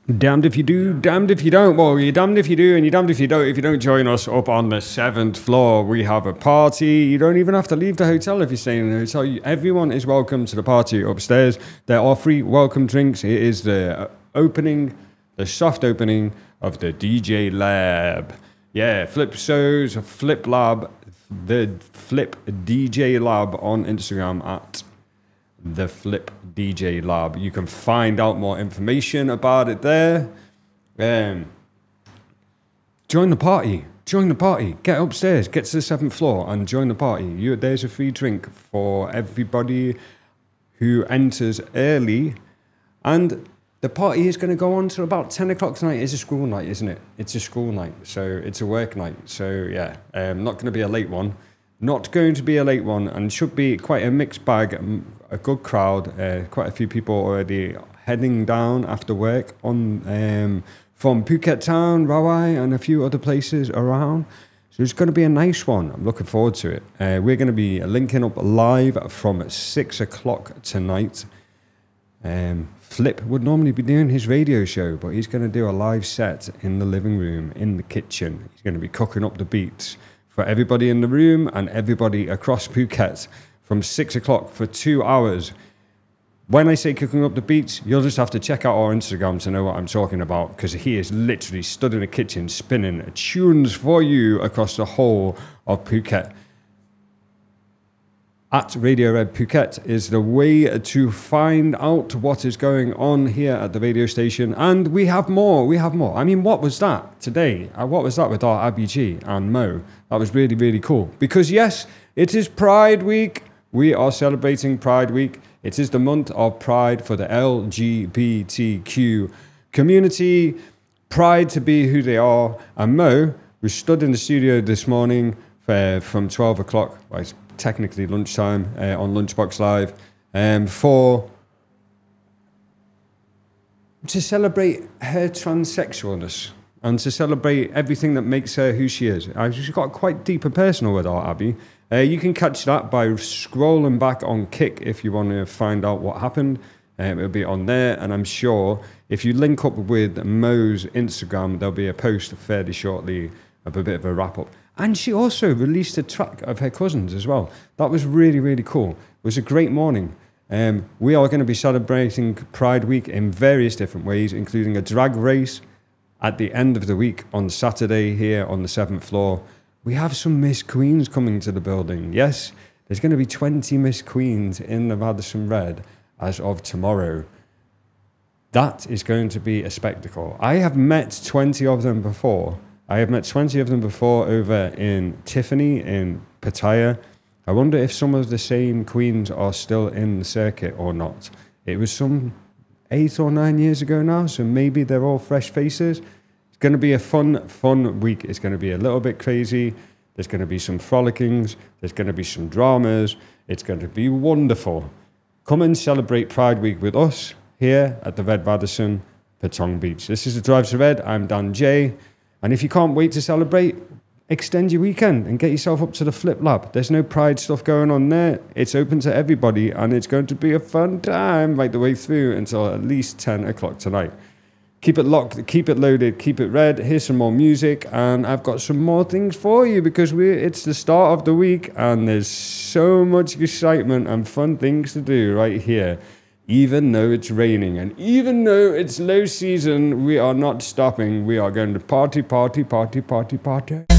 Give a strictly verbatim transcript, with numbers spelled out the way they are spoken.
Damned if you do, damned if you don't. Well, you're damned if you do and you're damned if you don't. If you don't join us up on the seventh floor, we have a party. You don't even have to leave the hotel if you're staying in the hotel. You, everyone is welcome to the party upstairs. There are free welcome drinks. It is the opening, the soft opening of the D J Lab. Yeah, Flip Shows, Flip Lab, the Flip D J Lab on Instagram at the Flip D J Lab. You can find out more information about it there. Um, join the party. Join the party. Get upstairs. Get to the seventh floor and join the party. You, there's a free drink for everybody who enters early. And the party is going to go on till about ten o'clock tonight. It's a school night, isn't it? It's a school night. So it's a work night. So yeah, um, not going to be a late one. Not going to be a late one, and should be quite a mixed bag, a good crowd. Uh, quite a few people already heading down after work on um, from Phuket Town, Rawai, and a few other places around. So it's going to be a nice one. I'm looking forward to it. Uh, we're going to be linking up live from six o'clock tonight. Um, Flip would normally be doing his radio show, but he's going to do a live set in the living room, in the kitchen. He's going to be cooking up the beats for everybody in the room and everybody across Phuket from six o'clock for two hours. When I say cooking up the beats, you'll just have to check out our Instagram to know what I'm talking about, because he is literally stood in the kitchen spinning tunes for you across the whole of Phuket. At Radio Red Phuket is the way to find out what is going on here at the radio station. And we have more, we have more. I mean, what was that today? Uh, what was that with our Abby G and Mo? That was really, really cool. Because yes, it is Pride Week. We are celebrating Pride Week. It is the month of Pride for the L G B T Q community. Pride to be who they are. And Mo was stood in the studio this morning for, from twelve o'clock. Well, it's technically lunchtime uh, on Lunchbox Live um, for to celebrate her transsexualness and to celebrate everything that makes her who she is. Uh, she's got quite deep and personal with our Abby. Uh, you can catch that by scrolling back on Kick if you want to find out what happened. Um, it'll be on there, and I'm sure if you link up with Mo's Instagram, there'll be a post fairly shortly of a bit of a wrap-up. And she also released a track of her cousins as well. That was really, really cool. It was a great morning. Um, we are going to be celebrating Pride Week in various different ways, including a drag race at the end of the week on Saturday here on the seventh floor. We have some Miss Queens coming to the building. Yes, there's going to be twenty Miss Queens in the Radisson Red as of tomorrow. That is going to be a spectacle. I have met twenty of them before. I have met twenty of them before over in Tiffany, in Pattaya. I wonder if some of the same queens are still in the circuit or not. It was some eight or nine years ago now, so maybe they're all fresh faces. It's going to be a fun, fun week. It's going to be a little bit crazy. There's going to be some frolickings. There's going to be some dramas. It's going to be wonderful. Come and celebrate Pride Week with us here at the Red Radisson, Patong Beach. This is The Drive to Red. I'm Dan J. And if you can't wait to celebrate, extend your weekend and get yourself up to the Flip Lab. There's no Pride stuff going on there. It's open to everybody, and it's going to be a fun time right the way through until at least ten o'clock tonight. Keep it locked, keep it loaded, keep it red. Here's some more music, and I've got some more things for you because we it's the start of the week, and there's so much excitement and fun things to do right here. Even though it's raining and even though it's low season, we are not stopping. We are going to party, party, party, party, party.